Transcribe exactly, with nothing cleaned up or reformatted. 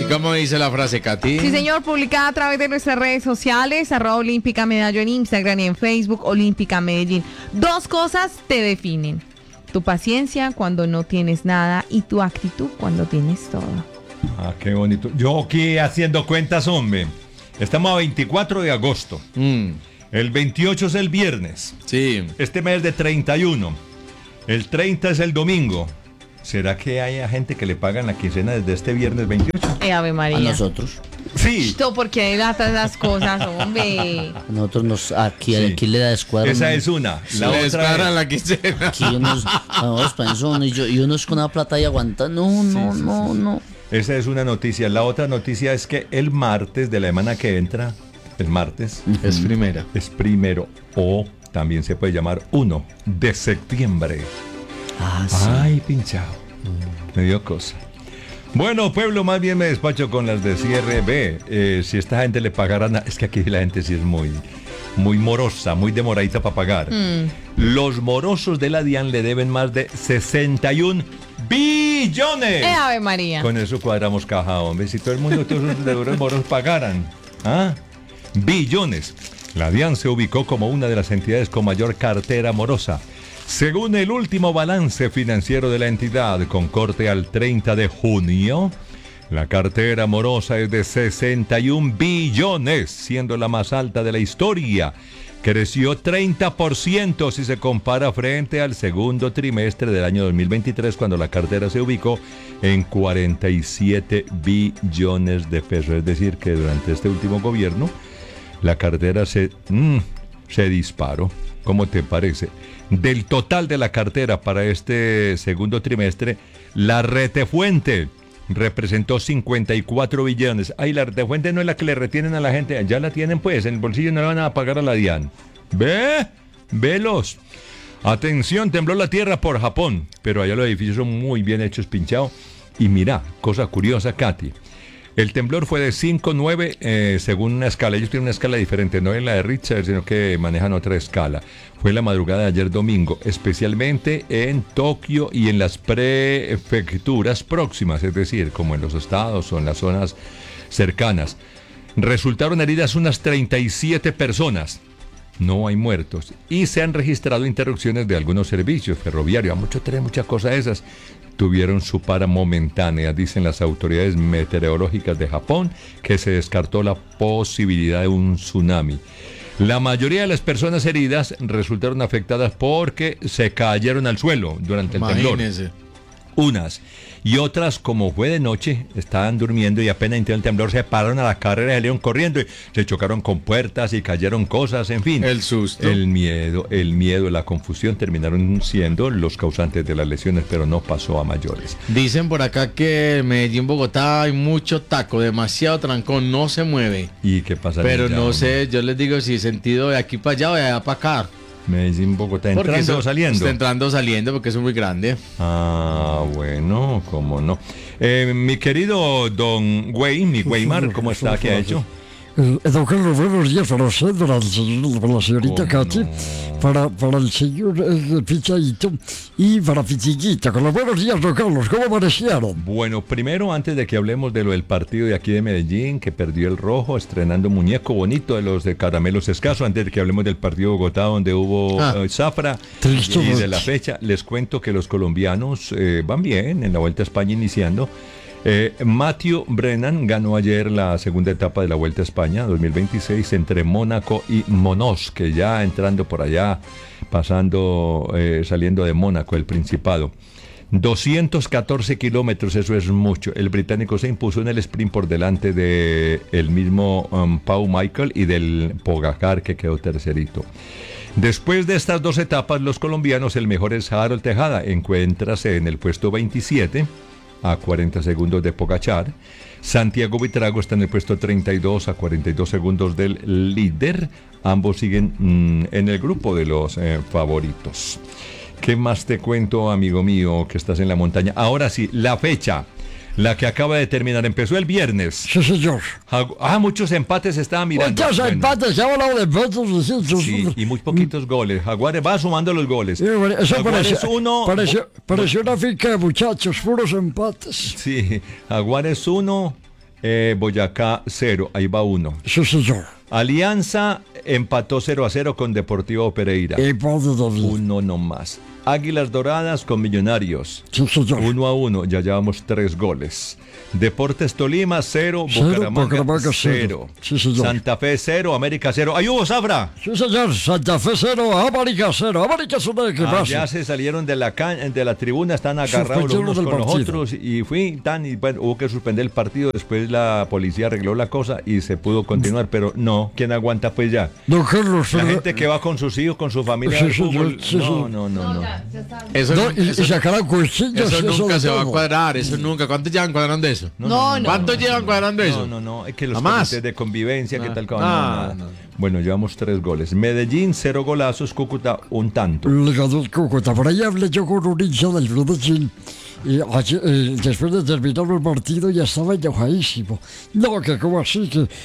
¿Cómo dice la frase, Katy? Sí, señor, publicada a través de nuestras redes sociales, arroba Olímpica Medallo en Instagram y en Facebook, Olímpica Medellín. Dos cosas te definen: tu paciencia cuando no tienes nada y tu actitud cuando tienes todo. Ah, qué bonito. Yo aquí haciendo cuentas, hombre. Estamos a veinticuatro de agosto. Mm. El veintiocho es el viernes. Sí. Este mes de treinta y uno. El treinta es el domingo. ¿Será que hay gente que le pagan la quincena desde este viernes veintiocho? Eh, Ave María. A nosotros. Sí. Esto, ¿por qué delatas las cosas, hombre? A nosotros nos, aquí, Sí. aquí le da escuadra. Esa es una. La Le otra descuadran es- la quincena. Aquí unos, vamos, pensón, y, yo, y unos con una plata y aguantan. No, no, sí, no, no. Esa es una noticia. La otra noticia es que el martes de la semana que entra, el martes, Es primera. es primero o también se puede llamar uno de septiembre. Ah, sí. Ay, pinchado. Me dio cosa. Bueno, pueblo, más bien me despacho con las de cierre. Ve, eh, si esta gente le pagaran... a- Es que aquí la gente sí es muy, muy morosa, muy demoradita para pagar. Mm. Los morosos de la DIAN le deben más de sesenta y un billones. Eh, Ave María. Con eso cuadramos caja, hombre. Si todo el mundo, todos los deudores moros pagaran. ¿Ah? Billones. La DIAN se ubicó como una de las entidades con mayor cartera morosa. Según el último balance financiero de la entidad, con corte al treinta de junio, la cartera morosa es de sesenta y un billones, siendo la más alta de la historia. Creció treinta por ciento si se compara frente al segundo trimestre del año dos mil veintitrés, cuando la cartera se ubicó en cuarenta y siete billones de pesos. Es decir, que durante este último gobierno, la cartera se, mm, se disparó. ¿Cómo te parece? Del total de la cartera para este segundo trimestre, la retefuente representó cincuenta y cuatro billones. Ay, la retefuente no es la que le retienen a la gente, ya la tienen pues, en el bolsillo no la van a pagar a la DIAN. ¿Ve? Velos. Atención, tembló la tierra por Japón, pero allá los edificios son muy bien hechos, pinchados. Y mira, cosa curiosa, Katy. El temblor fue de cinco nueve eh, según una escala. Ellos tienen una escala diferente, no es la de Richter, sino que manejan otra escala. Fue la madrugada de ayer domingo, especialmente en Tokio y en las prefecturas próximas, es decir, como en los estados o en las zonas cercanas. Resultaron heridas unas treinta y siete personas. No hay muertos. Y se han registrado interrupciones de algunos servicios ferroviarios. A mucho tren, muchas cosas de esas tuvieron su para momentánea, dicen las autoridades meteorológicas de Japón, que se descartó la posibilidad de un tsunami. La mayoría de las personas heridas resultaron afectadas porque se cayeron al suelo durante el temblor. Imagínese. Unas. Y otras, como fue de noche, estaban durmiendo y apenas entró el temblor, se pararon a la carrera y salieron corriendo y se chocaron con puertas y cayeron cosas, en fin. El susto. El miedo, el miedo, la confusión terminaron siendo los causantes de las lesiones, pero no pasó a mayores. Dicen por acá que en Medellín, Bogotá hay mucho taco, demasiado trancón, no se mueve. ¿Y qué pasa? Pero allá, no hombre? sé, yo les digo si sentido de aquí para allá o de allá para acá. Medellín, Bogotá, Porque entrando o eso- saliendo. Está entrando o saliendo porque eso es muy grande. Ah, bueno, cómo no. Eh, mi querido don Güey, mi Weimar, ¿cómo está? ¿Qué ha hecho? Eh, don Carlos, buenos días para usted, para, el señor- para la señorita ¿Cómo Katy, no? para, para el señor eh, Pichadito y para Pichiquita. Con los buenos días, don Carlos, ¿cómo amanecieron? Bueno, primero, antes de que hablemos de lo del partido de aquí de Medellín, que perdió el rojo, estrenando muñeco bonito de los de Caramelos Escaso, antes de que hablemos del partido de Bogotá, donde hubo Ah. eh, zafra, Triste y de noche. la fecha, les cuento que los colombianos eh, van bien en la Vuelta a España iniciando. Eh, Matthew Brennan ganó ayer la segunda etapa de la Vuelta a España dos mil veintiséis entre Mónaco y Monos, que ya entrando por allá, pasando, eh, saliendo de Mónaco, el Principado. doscientos catorce kilómetros, eso es mucho. El británico se impuso en el sprint por delante de el mismo um, Pau Michael y del Pogacar, que quedó tercerito. Después de estas dos etapas, los colombianos, el mejor es Harold Tejada, encuéntrase en el puesto veintisiete, a cuarenta segundos de Pogacar. Santiago Buitrago está en el puesto treinta y dos, a cuarenta y dos segundos del líder. Ambos siguen mmm, en el grupo de los eh, favoritos. ¿Qué más te cuento, amigo mío, que estás en la montaña? Ahora sí, la fecha, la que acaba de terminar, empezó el viernes. Sí, señor. Ah, muchos empates estaban mirando. Muchos Bueno, empates, se ha hablado de empates. Sí, sí, sí, y muy poquitos goles. Jaguares va sumando los goles. Eh, bueno, eso Jaguares pareció, uno. pareció, pareció una finca de muchachos, puros empates. Sí, Jaguares uno, eh, Boyacá cero, ahí va uno. Sí, señor. Alianza empató cero a cero con Deportivo Pereira. Empate también. Uno nomás. Águilas Doradas con Millonarios. Sí, señor. Uno a uno, ya llevamos tres goles. Deportes Tolima cero, Cero, Bucaramanga, Bucaramanga, cero. cero. Sí, señor. Santa Fe cero, América cero. ¡Ahí hubo Zafra! Sí, señor. Santa Fe cero, América cero. América es una Ah, equipazo. ya se salieron de la ca- de la tribuna, están agarrados los Suspendieron unos el con los partido. otros y fui tan y bueno, hubo que suspender el partido. Después la policía arregló la cosa y se pudo continuar, pero no, ¿quién aguanta pues ya? Don Carlos. La eh, gente que va con sus hijos, con su familia Sí, al sí, fútbol, sí, no, sí. no, no, no. Eso, no, y, eso- y sacarán cuchillas. eso y nunca de se va a todo. cuadrar, eso nunca. ¿Cuántos llevan cuadrando eso? No, no. ¿Cuántos llevan cuadrando eso? No, no, no, es que los ¿Jamás? comités de convivencia, ¿qué No. tal? No, No, nada. no. Bueno, llevamos tres goles. Medellín, cero golazos, Cúcuta, un tanto. Le ganó el Cúcuta. Por ahí hablé yo con un hincha del Medellín. Y ayer, eh, después de terminar el partido ya estaba enojadísimo. No, que como así, que